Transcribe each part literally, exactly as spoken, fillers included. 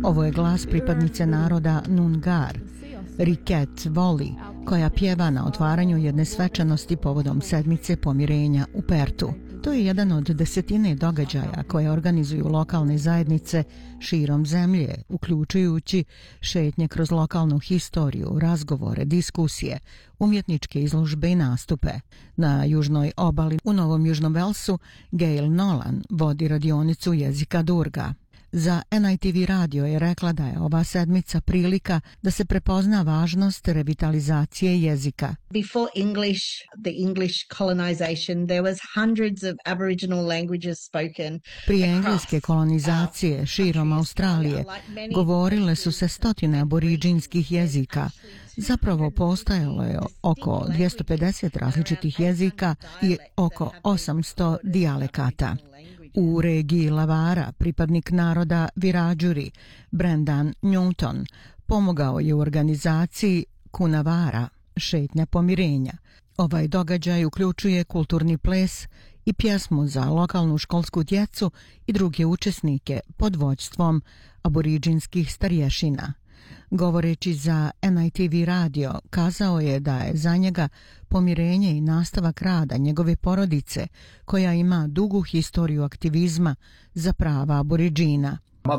Ovo je glas pripadnice naroda Nungar, Riket Voli, koja pjeva na otvaranju jedne svečanosti povodom sedmice pomirenja u Pertu. To je jedan od desetine događaja koje organizuju lokalne zajednice širom zemlje, uključujući šetnje kroz lokalnu historiju, razgovore, diskusije, umjetničke izložbe i nastupe. Na južnoj obali u Novom Južnom Velsu Gail Nolan vodi radionicu jezika Durga. Za N I T V radio je rekla da je ova sedmica prilika da se prepozna važnost revitalizacije jezika. Before English, the English colonization, there was hundreds of Aboriginal languages spoken. Prije engleske kolonizacije širom Australije govorile su se stotine aboriđinskih jezika. Zapravo postojalo je oko dvjesto pedeset različitih jezika i oko osamsto dijalekata. U regiji Lavara, pripadnik naroda Wiradjuri, Brendan Newton, pomogao je u organizaciji Kunavara, šetnja pomirenja. Ovaj događaj uključuje kulturni ples i pjesmu za lokalnu školsku djecu i druge učesnike pod vođstvom aboriđinskih starješina. Govoreći za N I T V radio, kazao je da je za njega pomirenje i nastavak rada njegove porodice, koja ima dugu historiju aktivizma za prava aboriđina.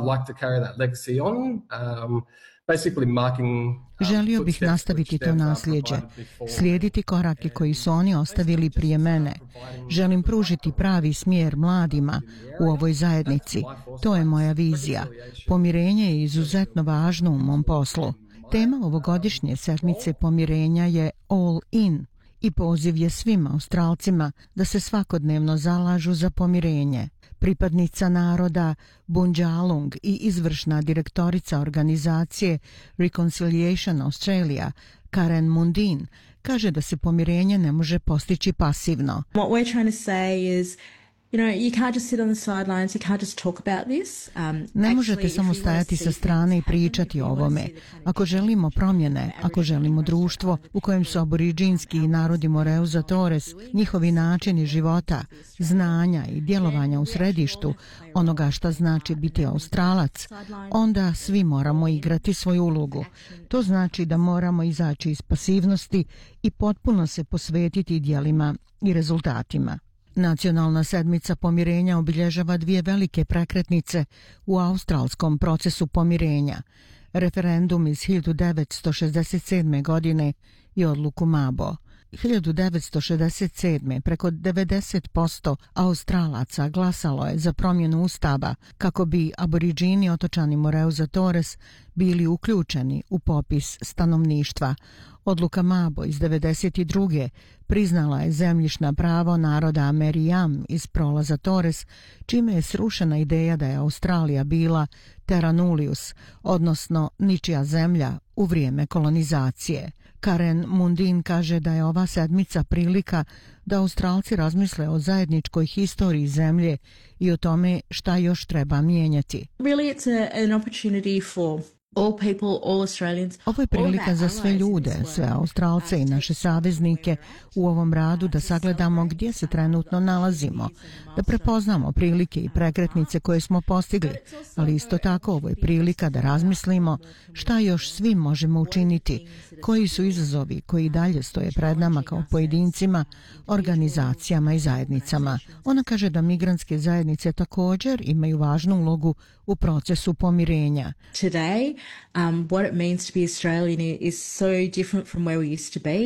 Želio bih nastaviti to nasljeđe, slijediti korake koji su oni ostavili prije mene. Želim pružiti pravi smjer mladima u ovoj zajednici. To je moja vizija. Pomirenje je izuzetno važno u mom poslu. Tema ovogodišnje sedmice pomirenja je All In i poziv je svim Australcima da se svakodnevno zalažu za pomirenje. Pripadnica naroda Bundjalung i izvršna direktorica organizacije Reconciliation Australia, Karen Mundine, kaže da se pomirenje ne može postići pasivno. What we're trying to say is, you know, you can't just sit on the sidelines, you can't just talk about this. Um, ne možete samo stajati sa strane i pričati o ovome. Ako želimo promjene, ako želimo društvo u kojem su aboriđinski narodi Moreuza Torres, njihovi načini života, znanja i djelovanja u središtu onoga šta znači biti Australac, onda svi moramo igrati svoju ulogu. To znači da moramo izaći iz pasivnosti i potpuno se posvetiti djelima i rezultatima. Nacionalna sedmica pomirenja obilježava dvije velike prekretnice u australskom procesu pomirenja. Referendum iz hiljadu devetsto šezdeset sedme. godine i odluku Mabo. hiljadu devetsto šezdeset sedme. preko devedeset posto Australaca glasalo je za promjenu ustava kako bi aboriđini otočani Moreuza Torres bili uključeni u popis stanovništva. Odluka Mabo iz devedeset druge. priznala je zemljišna pravo naroda Meriam iz prolaza Torres, čime je srušena ideja da je Australija bila terra nullius, odnosno ničija zemlja u vrijeme kolonizacije. Karen Mundine kaže da je ova sedmica prilika da Australci razmisle o zajedničkoj historiji zemlje i o tome šta još treba mijenjati. Really it's a, an opportunity for all people, all Australians. Ovo je prilika za sve ljude, sve Australce i naše saveznike u ovom radu da sagledamo gdje se trenutno nalazimo, da prepoznamo prilike i prekretnice koje smo postigli, ali isto tako ovo je prilika da razmislimo šta još svi možemo učiniti, koji su izazovi koji dalje stoje pred nama kao pojedincima, organizacijama i zajednicama. Ona kaže da migrantske zajednice također imaju važnu ulogu u procesu pomirenja. Today, um, what it means to be Australian is so different from where we used to be.